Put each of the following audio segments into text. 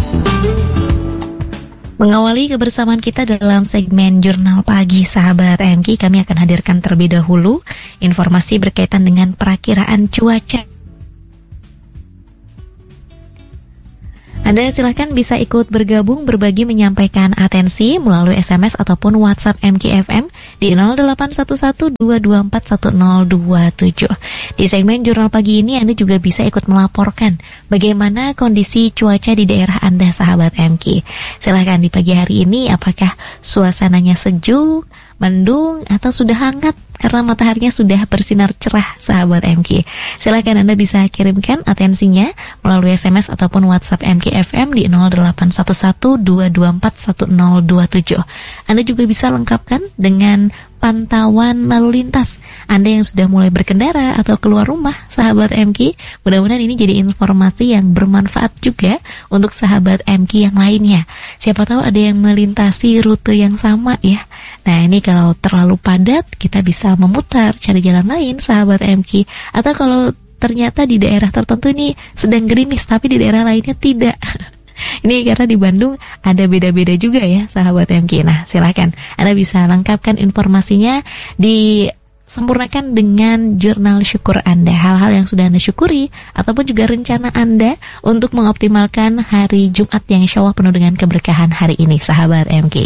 Mengawali kebersamaan kita dalam segmen Jurnal Pagi Sahabat MK, kami akan hadirkan terlebih dahulu informasi berkaitan dengan perakiraan cuaca. Anda silahkan bisa ikut bergabung, berbagi, menyampaikan atensi melalui SMS ataupun WhatsApp MKFM di 081122411027. Di segmen Jurnal Pagi ini Anda juga bisa ikut melaporkan bagaimana kondisi cuaca di daerah Anda, sahabat MK. Silahkan di pagi hari ini, apakah suasananya sejuk, mendung, atau sudah hangat karena mataharinya sudah bersinar cerah, sahabat MK. Silakan Anda bisa kirimkan atensinya melalui SMS ataupun WhatsApp MKFM di 081122411027. Anda juga bisa lengkapkan dengan pantauan lalu lintas Anda yang sudah mulai berkendara atau keluar rumah, sahabat MK. Mudah-mudahan ini jadi informasi yang bermanfaat juga untuk sahabat MK yang lainnya. Siapa tahu ada yang melintasi rute yang sama ya. Nah, ini kalau terlalu padat, kita bisa memutar, cari jalan lain, sahabat MK. Atau kalau ternyata di daerah tertentu ini sedang gerimis, tapi di daerah lainnya tidak. Ini karena di Bandung ada beda-beda juga ya, sahabat MK. Nah, silakan Anda bisa lengkapkan informasinya, disempurnakan dengan jurnal syukur Anda, hal-hal yang sudah Anda syukuri, ataupun juga rencana Anda untuk mengoptimalkan hari Jumat yang insya Allah penuh dengan keberkahan hari ini, sahabat MK.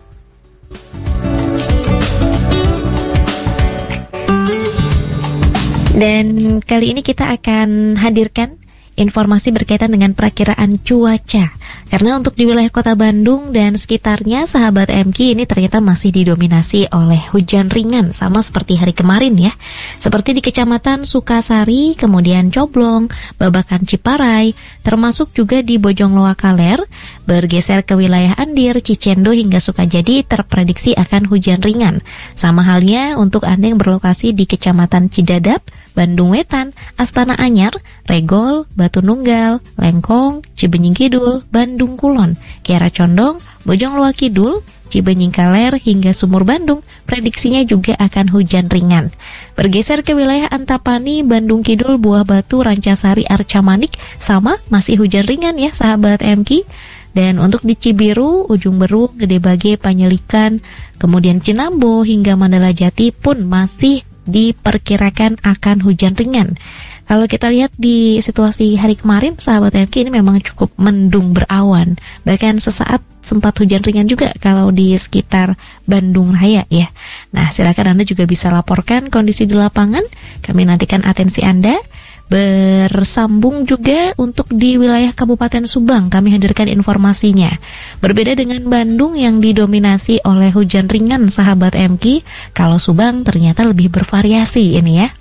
Dan kali ini kita akan hadirkan informasi berkaitan dengan perakiraan cuaca. Karena untuk di wilayah kota Bandung dan sekitarnya, sahabat MK, ini ternyata masih didominasi oleh hujan ringan, sama seperti hari kemarin ya. Seperti di Kecamatan Sukasari, kemudian Coblong, Babakan Ciparai, termasuk juga di Bojongloa Kaler, bergeser ke wilayah Andir, Cicendo hingga Sukajadi terprediksi akan hujan ringan. Sama halnya untuk Anda yang berlokasi di Kecamatan Cidadap, Bandung Wetan, Astana Anyar, Regol, Batu Nunggal, Lengkong, Cibenying Kidul, Bandung Kulon, Kiara Condong, Bojongloa Kidul, Cibenying Kaler hingga Sumur Bandung, prediksinya juga akan hujan ringan. Bergeser ke wilayah Antapani, Bandung Kidul, Buah Batu, Rancasari, Arca Manik, sama masih hujan ringan ya, sahabat MK. Dan untuk di Cibiru, Ujung Berung, Gede Bage, Panyelikan, kemudian Cinambo hingga Mandala Jati pun masih diperkirakan akan hujan ringan. Kalau kita lihat di situasi hari kemarin, sahabat MK, ini memang cukup mendung berawan. Bahkan sesaat sempat hujan ringan juga kalau di sekitar Bandung Raya ya. Nah, silakan Anda juga bisa laporkan kondisi di lapangan. Kami nantikan atensi Anda. Bersambung juga untuk di wilayah Kabupaten Subang, kami hadirkan informasinya. Berbeda dengan Bandung yang didominasi oleh hujan ringan, sahabat MK, kalau Subang ternyata lebih bervariasi ini ya.